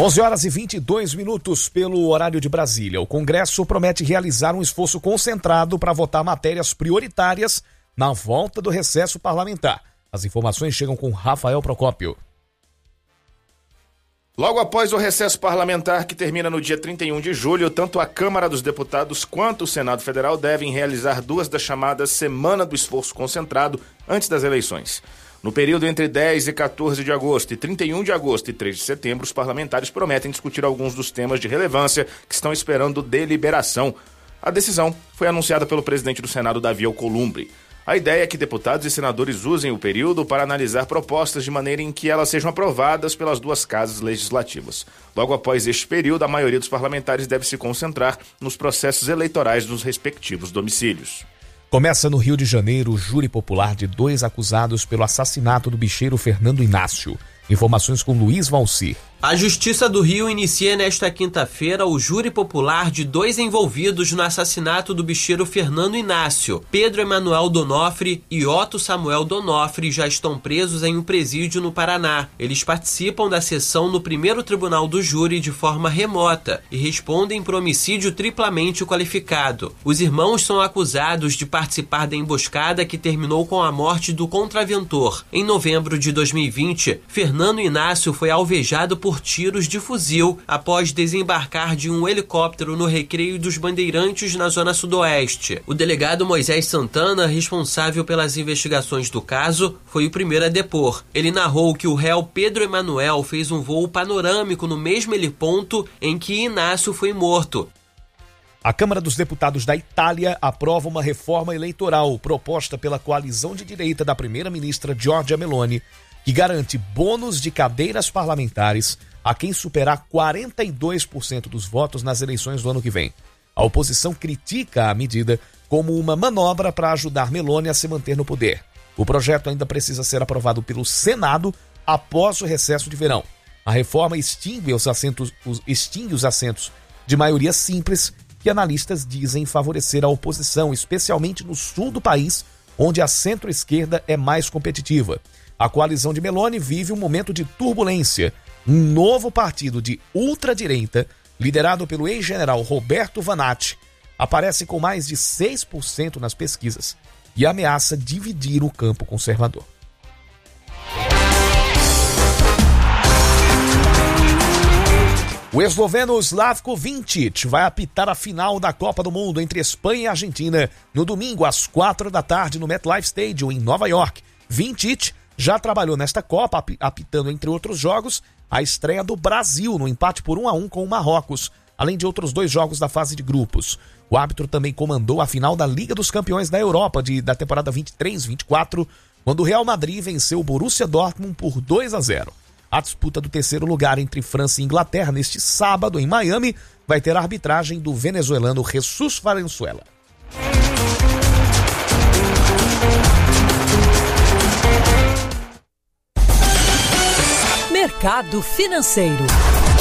11h22 pelo horário de Brasília. O Congresso promete realizar um esforço concentrado para votar matérias prioritárias na volta do recesso parlamentar. As informações chegam com Rafael Procópio. Logo após o recesso parlamentar, que termina no dia 31 de julho, tanto a Câmara dos Deputados quanto o Senado Federal devem realizar duas das chamadas Semana do Esforço Concentrado antes das eleições. No período entre 10 e 14 de agosto e 31 de agosto e 3 de setembro, os parlamentares prometem discutir alguns dos temas de relevância que estão esperando deliberação. A decisão foi anunciada pelo presidente do Senado, Davi Alcolumbre. A ideia é que deputados e senadores usem o período para analisar propostas de maneira em que elas sejam aprovadas pelas duas casas legislativas. Logo após este período, a maioria dos parlamentares deve se concentrar nos processos eleitorais dos respectivos domicílios. Começa no Rio de Janeiro o júri popular de 2 acusados pelo assassinato do bicheiro Fernando Inácio. Informações com Luiz Valcir. A Justiça do Rio inicia nesta quinta-feira o júri popular de 2 envolvidos no assassinato do bicheiro Fernando Inácio. Pedro Emanuel Donofre e Otto Samuel Donofre já estão presos em um presídio no Paraná. Eles participam da sessão no primeiro tribunal do júri de forma remota e respondem por homicídio triplamente qualificado. Os irmãos são acusados de participar da emboscada que terminou com a morte do contraventor. Em novembro de 2020, Fernando Inácio foi alvejado por tiros de fuzil após desembarcar de um helicóptero no Recreio dos Bandeirantes, na zona sudoeste. O delegado Moisés Santana, responsável pelas investigações do caso, foi o primeiro a depor. Ele narrou que o réu Pedro Emanuel fez um voo panorâmico no mesmo heliponto em que Inácio foi morto. A Câmara dos Deputados da Itália aprova uma reforma eleitoral proposta pela coalizão de direita da primeira-ministra Giorgia Meloni, que garante bônus de cadeiras parlamentares a quem superar 42% dos votos nas eleições do ano que vem. A oposição critica a medida como uma manobra para ajudar Meloni a se manter no poder. O projeto ainda precisa ser aprovado pelo Senado após o recesso de verão. A reforma extingue os assentos de maioria simples que analistas dizem favorecer a oposição, especialmente no sul do país, onde a centro-esquerda é mais competitiva. A coalizão de Meloni vive um momento de turbulência. Um novo partido de ultradireita, liderado pelo ex-general Roberto Vanatti, aparece com mais de 6% nas pesquisas e ameaça dividir o campo conservador. O esloveno Slavko Vinčić vai apitar a final da Copa do Mundo entre Espanha e Argentina no domingo às 4h no MetLife Stadium, em Nova York. Vinčić já trabalhou nesta Copa, apitando, entre outros jogos, a estreia do Brasil no empate por 1-1 com o Marrocos, além de outros 2 jogos da fase de grupos. O árbitro também comandou a final da Liga dos Campeões da Europa da temporada 23-24, quando o Real Madrid venceu o Borussia Dortmund por 2-0. A disputa do terceiro lugar entre França e Inglaterra neste sábado em Miami vai ter a arbitragem do venezuelano Jesus Valenzuela. Mercado Financeiro.